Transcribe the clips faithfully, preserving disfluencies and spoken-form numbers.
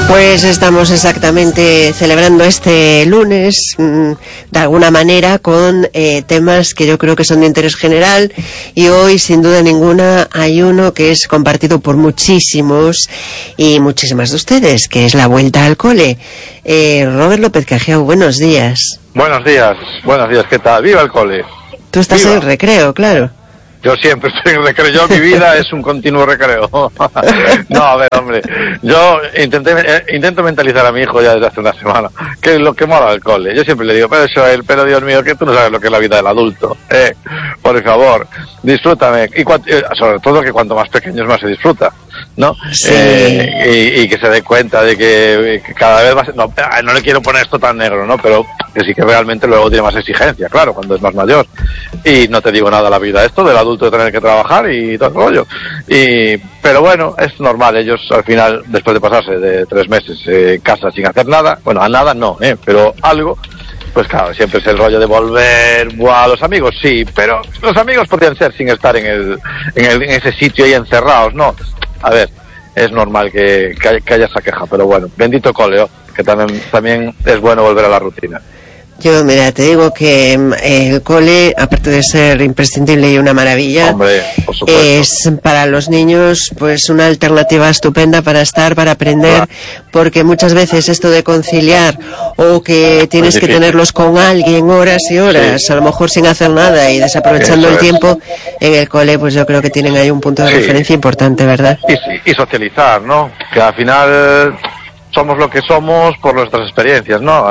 Pues estamos exactamente celebrando este lunes, de alguna manera, con eh, temas que yo creo que son de interés general, y hoy, sin duda ninguna, hay uno que es compartido por muchísimos y muchísimas de ustedes, que es la vuelta al cole. Eh, Robert López Cajiao, buenos días. Buenos días, buenos días, ¿qué tal? ¡Viva el cole! Tú estás ¡Viva! en recreo, claro. Yo siempre estoy en recreo, yo mi vida es un continuo recreo. No, a ver, hombre, yo intenté, eh, intento mentalizar a mi hijo ya desde hace una semana, que es lo que mola el cole. Yo siempre le digo, pero eso él, pero Dios mío, que tú no sabes lo que es la vida del adulto. Eh, por favor, disfrútame. Y cuant, eh, sobre todo que cuanto más pequeños más se disfruta, ¿no? Sí. Eh, y, y que se dé cuenta de que, que cada vez va a ser, no, no le quiero poner esto tan negro, ¿no? Pero que sí que realmente luego tiene más exigencia, claro, cuando es más mayor. Y no te digo nada la vida esto del adulto de tener que trabajar y todo el rollo. Y, pero bueno, es normal, ellos al final, después de pasarse de tres meses eh, en casa sin hacer nada, bueno, a nada no, eh, pero algo, pues claro, siempre es el rollo de volver, buah, los amigos sí, pero los amigos podrían ser sin estar en el, en el, en ese sitio ahí encerrados, ¿no? A ver, es normal que, que, haya, que haya esa queja, pero bueno, bendito cole, oh, que también, también es bueno volver a la rutina. Yo, mira, te digo que eh, el cole, aparte de ser imprescindible y una maravilla, Hombre, por supuesto, es para los niños pues una alternativa estupenda para estar, para aprender, claro. Porque muchas veces esto de conciliar o que tienes que tenerlos con alguien horas y horas, sí, a lo mejor sin hacer nada y desaprovechando Eso el tiempo, es. En el cole pues yo creo que tienen ahí un punto de sí. referencia importante, ¿verdad? Y, y socializar, ¿no? Que al final somos lo que somos por nuestras experiencias, ¿no?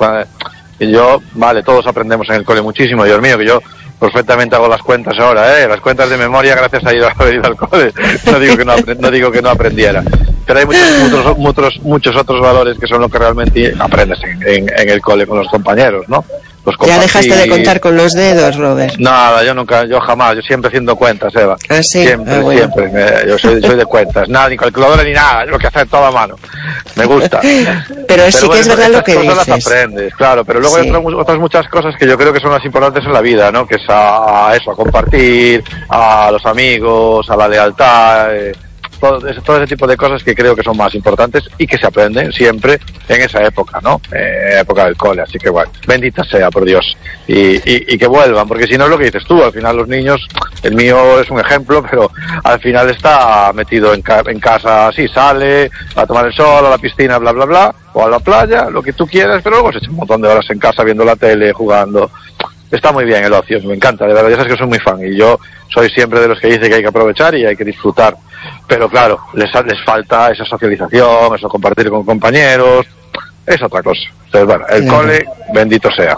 Y yo, vale, todos aprendemos en el cole muchísimo, Dios mío, que yo perfectamente hago las cuentas ahora, ¿eh? Las cuentas de memoria gracias a ir a haber ido al cole. No digo que no, no, digo que no aprendiera. Pero hay muchos, muchos, muchos, muchos otros valores que son lo que realmente aprendes en, en, en el cole con los compañeros, ¿no? Pues ya dejaste de contar con los dedos, Robert. Nada, yo nunca, yo jamás, yo siempre haciendo cuentas, Eva. ¿Ah, sí? Siempre, ah, bueno. siempre. Me, yo soy, soy de cuentas, nada, ni calculadora ni nada, lo que hacer todo a mano. Me gusta. pero, pero sí bueno, que es verdad lo que cosas dices. las aprendes, claro, pero luego sí. hay otras, otras muchas cosas que yo creo que son las importantes en la vida, ¿no? Que es a, a eso, a compartir, a los amigos, a la lealtad, eh, Todo ese, todo ese tipo de cosas que creo que son más importantes y que se aprenden siempre en esa época, ¿no? Eh, época del cole, así que bueno, bendita sea, por Dios, y, y, y que vuelvan, porque si no es lo que dices tú, al final los niños, el mío es un ejemplo, pero al final está metido en, ca en casa, sí, sale a tomar el sol, a la piscina, bla, bla, bla, o a la playa, lo que tú quieras, pero luego se echa un montón de horas en casa viendo la tele, jugando. Está muy bien el ocio, me encanta, de verdad, ya sabes que soy muy fan y yo soy siempre de los que dice que hay que aprovechar y hay que disfrutar, pero claro, les, les falta esa socialización, eso compartir con compañeros, es otra cosa. Entonces, bueno, el claro. cole, bendito sea.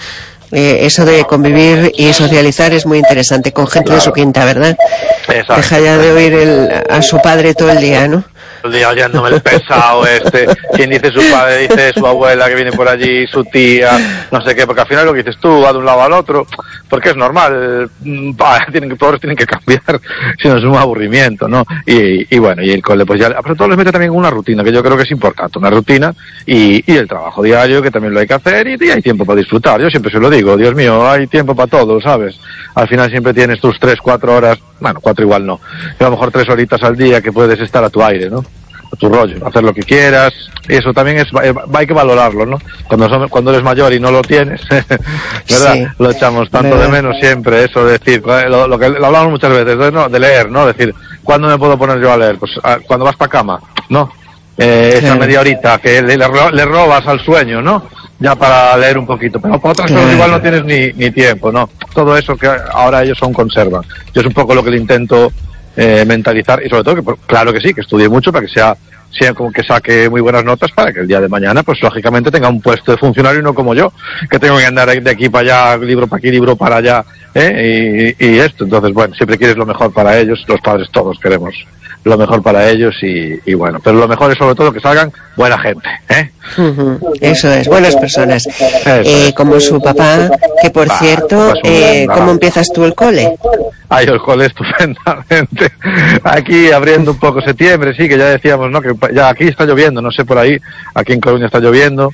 Eh, eso de convivir y socializar es muy interesante con gente claro. de su quinta, ¿verdad? Exacto. Deja ya de oír el, a su padre todo el día, ¿no? El día oyéndome el pesado este, quien dice su padre, dice su abuela que viene por allí, su tía, no sé qué, porque al final lo que dices tú va de un lado al otro, porque es normal, bah, tienen que, todos tienen que cambiar, si no es un aburrimiento, ¿no? Y, y bueno, y el cole, pues ya, pero todo les mete también una rutina, que yo creo que es importante, una rutina, y, y el trabajo diario, que también lo hay que hacer, y, y hay tiempo para disfrutar, yo siempre se lo digo, Dios mío, hay tiempo para todo, ¿sabes? Al final siempre tienes tus tres, cuatro horas, bueno, cuatro igual no, pero a lo mejor tres horitas al día que puedes estar a tu aire, ¿no? A tu rollo, hacer lo que quieras, y eso también es, hay que valorarlo, ¿no? Cuando son, cuando eres mayor y no lo tienes, ¿verdad? Sí, lo echamos tanto ¿verdad? de menos siempre, eso de decir, lo, lo que lo hablamos muchas veces, de, ¿no? de leer, ¿no? Decir, ¿cuándo me puedo poner yo a leer? Pues a, cuando vas para cama, ¿no? Eh, esa media horita que le, le, le robas al sueño, ¿no? Ya para leer un poquito, pero para otras cosas igual no tienes ni, ni tiempo, ¿no? Todo eso que ahora ellos son conservan. Yo es un poco lo que le intento eh, mentalizar, y sobre todo que, claro que sí, que estudie mucho para que sea, sea como que saque muy buenas notas para que el día de mañana, pues lógicamente tenga un puesto de funcionario y no como yo, que tengo que andar de aquí para allá, libro para aquí, libro para allá, ¿eh? y, y esto. Entonces, bueno, siempre quieres lo mejor para ellos, los padres todos queremos lo mejor para ellos y, y bueno, pero lo mejor es sobre todo que salgan buena gente, ¿eh? Uh-huh. Eso es, buenas personas. Eh, como su papá, que por bah, cierto, pues eh, ¿cómo empiezas tú el cole? Ay, el cole estupendamente. Aquí abriendo un poco septiembre, sí, que ya decíamos, ¿no? Que ya aquí está lloviendo, no sé por ahí, aquí en Coruña está lloviendo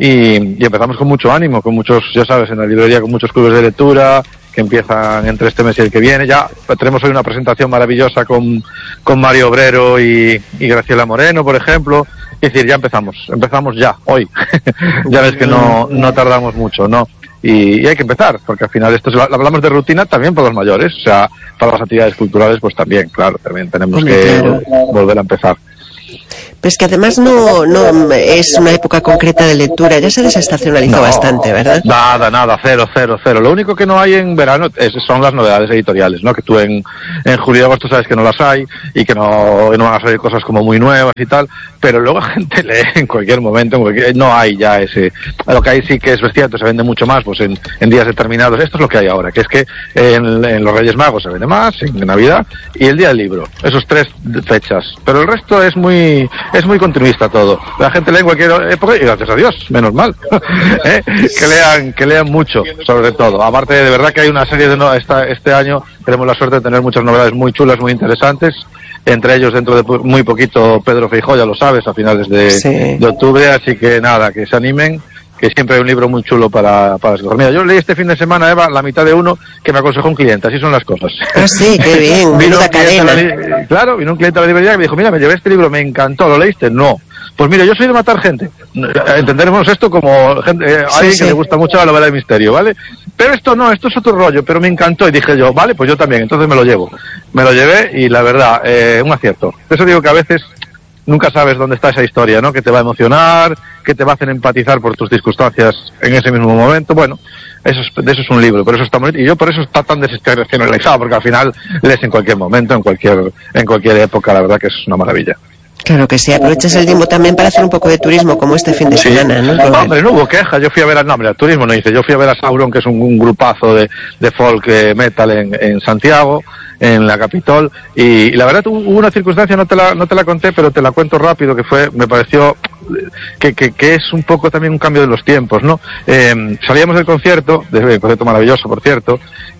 y, y empezamos con mucho ánimo, con muchos, ya sabes, en la librería con muchos clubes de lectura que empiezan entre este mes y el que viene. Ya tenemos hoy una presentación maravillosa con, con Mario Obrero y, y Graciela Moreno, por ejemplo, Es decir, ya empezamos, empezamos ya, hoy. Ya ves que no, no tardamos mucho, ¿no? Y, y hay que empezar, porque al final esto, si hablamos de rutina también para los mayores, o sea, para las actividades culturales, pues también, claro, también tenemos Hombre, que claro. volver a empezar. Pues que además no, no es una época concreta de lectura, ya se desestacionalizó no, bastante, ¿verdad? Nada, nada, cero, cero, cero. Lo único que no hay en verano es, son las novedades editoriales, ¿no? Que tú en, en julio y agosto sabes que no las hay y que no, no van a salir cosas como muy nuevas y tal, pero luego la gente lee en cualquier momento, en cualquier, no hay ya ese... Lo que hay sí que es cierto, se vende mucho más pues en, en días determinados. Esto es lo que hay ahora, que es que en, en los Reyes Magos se vende más, en Navidad y el Día del Libro, esos tres fechas. Pero el resto es muy... Es muy continuista todo. La gente lee en cualquier época y gracias a Dios, menos mal. ¿Eh? Que lean, que lean mucho, sobre todo. Aparte, de verdad que hay una serie de no, esta, este año tenemos la suerte de tener muchas novedades muy chulas, muy interesantes. Entre ellos, dentro de muy poquito, Pedro Feijóo, ya lo sabes, a finales de, sí. de octubre. Así que nada, que se animen, que siempre hay un libro muy chulo para, para escoger. Mira, yo leí este fin de semana, Eva, la mitad de uno que me aconsejó un cliente, así son las cosas. Ah, sí, qué bien, vino un cadena. La, claro, vino un cliente a la librería y me dijo, mira, me llevé este libro, me encantó, ¿lo leíste? No. Pues mira, yo soy de matar gente. Entenderemos esto como gente, eh, sí, alguien sí. que le gusta mucho la novela de misterio, ¿vale? Pero esto no, esto es otro rollo, pero me encantó y dije yo, vale, pues yo también, entonces me lo llevo. Me lo llevé y la verdad, eh, un acierto. Por eso digo que a veces nunca sabes dónde está esa historia, ¿no? Que te va a emocionar, que te va a hacer empatizar por tus circunstancias en ese mismo momento. Bueno, eso es, de eso es un libro, por eso está bonito. Y yo por eso está tan desestacionalizado, porque al final lees en cualquier momento, en cualquier, en cualquier época, la verdad que es una maravilla. Claro que sí, aprovechas el tiempo también para hacer un poco de turismo, como este fin de sí. semana, ¿no? No, hombre, no hubo queja, yo fui a ver a, no, hombre, el turismo no hice, yo fui a ver a Sauron, que es un, un grupazo de, de folk eh, metal en, en Santiago, en la Capitol, y, y la verdad hubo una circunstancia, no te la, no te la conté, pero te la cuento rápido, que fue, me pareció que, que, que es un poco también un cambio de los tiempos, ¿no? Eh, salíamos del concierto, de un concierto maravilloso, por cierto,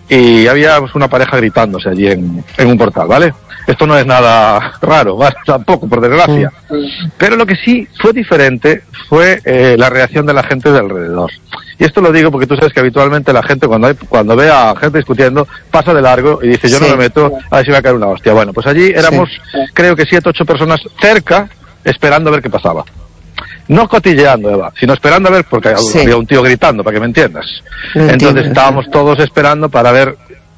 y había pues, una pareja gritándose allí en, en un portal, ¿vale? Esto no es nada raro, ¿vale? Tampoco, por desgracia. Pero lo que sí fue diferente fue eh, la reacción de la gente de alrededor. Y esto lo digo porque tú sabes que habitualmente la gente cuando hay, cuando ve a gente discutiendo pasa de largo y dice yo sí. no me meto a ver si va a caer una hostia. Bueno, pues allí éramos sí. creo que siete, ocho personas cerca esperando a ver qué pasaba. No cotilleando, Eva, sino esperando a ver, porque sí. había un tío gritando, para que me entiendas. Entiendo, Entonces estábamos todos esperando para ver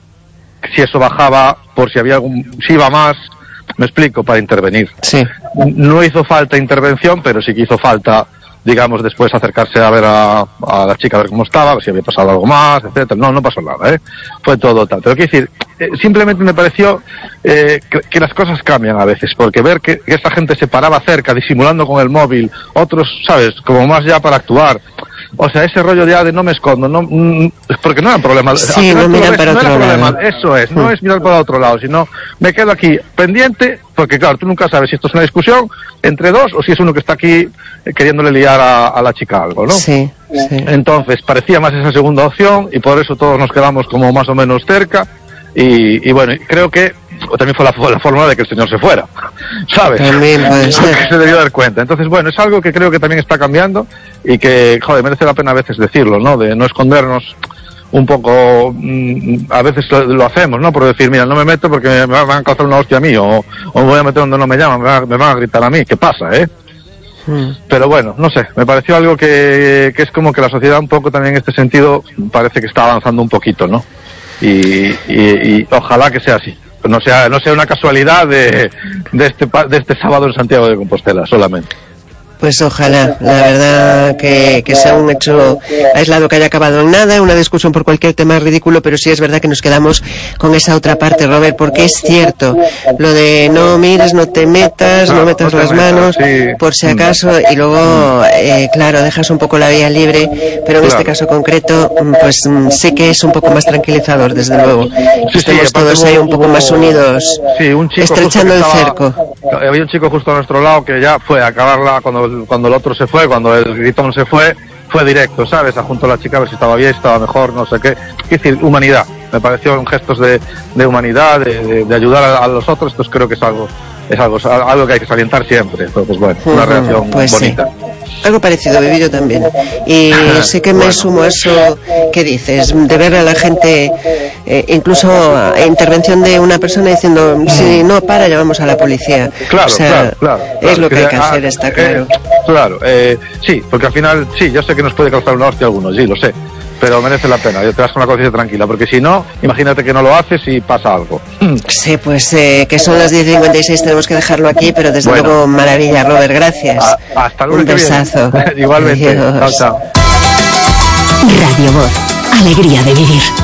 si eso bajaba, por si había algún, si iba más, me explico, para intervenir. Sí. No hizo falta intervención, pero sí que hizo falta, digamos, después acercarse a ver a, a la chica, a ver cómo estaba, a ver si había pasado algo más, etcétera. No, no pasó nada, ¿eh? Fue todo tal. Pero quiero decir, eh, simplemente me pareció eh, que, que las cosas cambian a veces, porque ver que, que esa gente se paraba cerca, disimulando con el móvil, otros, ¿sabes?, como más ya para actuar. O sea, ese rollo ya de no me escondo, no, mm, porque no era problema. Sí, no miran para no otro problema, lado. Eso es, no es mirar para otro lado, sino me quedo aquí pendiente, porque claro, tú nunca sabes si esto es una discusión entre dos o si es uno que está aquí queriéndole liar a, a la chica algo, ¿no? Sí, sí. Entonces, parecía más esa segunda opción y por eso todos nos quedamos como más o menos cerca y, y bueno, creo que también fue la, la forma de que el señor se fuera, ¿sabes? También puede ser. Que se debió dar cuenta. Entonces, bueno, es algo que creo que también está cambiando y que, joder, merece la pena a veces decirlo, ¿no? De no escondernos un poco, mmm, a veces lo, lo hacemos, ¿no? Por decir, mira, no me meto porque me van a causar una hostia a mí, o, o me voy a meter donde no me llaman, me van, me van a gritar a mí, ¿qué pasa, eh? Mm. Pero bueno, no sé, me pareció algo que, que es como que la sociedad un poco también en este sentido parece que está avanzando un poquito, ¿no? Y, y, y ojalá que sea así. No sea, no sea una casualidad de, de, este, de este sábado en Santiago de Compostela, solamente. Pues ojalá, la verdad que, que sea un hecho aislado que haya acabado en nada, una discusión por cualquier tema ridículo, pero sí es verdad que nos quedamos con esa otra parte, Robert, porque es cierto, lo de no mires, no te metas, no, no metas no las metas, manos, sí. por si acaso, y luego, eh, claro, dejas un poco la vía libre, pero en claro. este caso concreto, pues sí que es un poco más tranquilizador, desde luego. Sí, Estamos sí, todos ahí un poco más unidos, sí, un chico estrechando el estaba, cerco. Había un chico justo a nuestro lado que ya fue a acabarla cuando cuando el otro se fue, cuando el gritón se fue, fue directo, ¿sabes? A junto a la chica a ver si estaba bien, si estaba mejor, no sé qué. Es decir, humanidad. Me parecieron gestos de, de humanidad, de, de, de ayudar a, a los otros, pues creo que es algo, es algo, algo que hay que salientar siempre. Entonces, bueno, una reacción pues bonita. Sí. Algo parecido he vivido también. Y sí que me bueno. sumo a eso que dices, de ver a la gente, eh, incluso a intervención de una persona diciendo, si no para, llamamos a la policía. Claro, o sea, claro, claro, es claro, lo que, que hay que ah, hacer, está claro. Eh, claro, eh, sí, porque al final, sí, yo sé que nos puede causar una hostia a algunos, sí, lo sé. Pero merece la pena, te vas con la conciencia tranquila, porque si no, imagínate que no lo haces y pasa algo. Sí, pues eh, que son las diez y cincuenta y seis, tenemos que dejarlo aquí, pero desde bueno. luego, maravilla, Robert, gracias. A, hasta luego. Un besazo. Igualmente. Adiós. Chao, chao. Radio Voz, alegría de vivir.